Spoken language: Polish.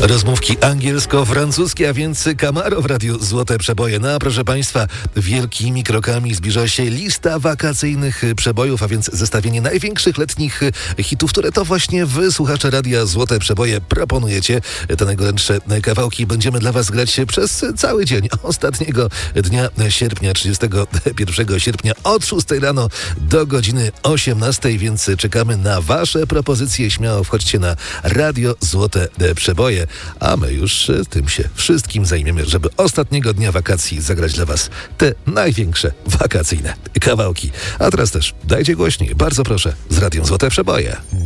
Rozmówki angielsko-francuskie, a więc Camaro w Radiu Złote Przeboje. No a proszę Państwa, wielkimi krokami zbliża się lista wakacyjnych przebojów, a więc zestawienie największych letnich hitów, które to właśnie wy, słuchacze Radia Złote Przeboje, proponujecie. Te najgorętsze kawałki będziemy dla Was grać przez cały dzień. Ostatniego dnia sierpnia, 31 sierpnia od 6 rano do godziny 18, więc czekamy na Wasze propozycje. Śmiało wchodźcie na Radio Złote Przeboje. A my już tym się wszystkim zajmiemy, żeby ostatniego dnia wakacji zagrać dla Was te największe wakacyjne kawałki. A teraz też dajcie głośniej, bardzo proszę, z Radiem Złote Przeboje.